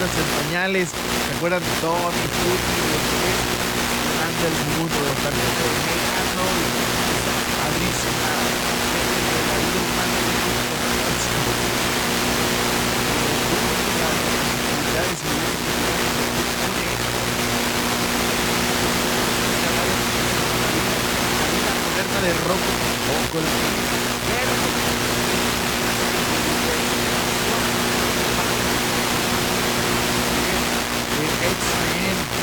criaturas en pañales. ¿Se acuerdan de Tommy, Fruity, los bebés explorando el mundo, los también de Mecano y esa padrísima serie de la vida humana que tiene con la canción? Las actividades y diversos lugares que une la vida moderna de Rocco tampoco la tiene. Pero de X-Men.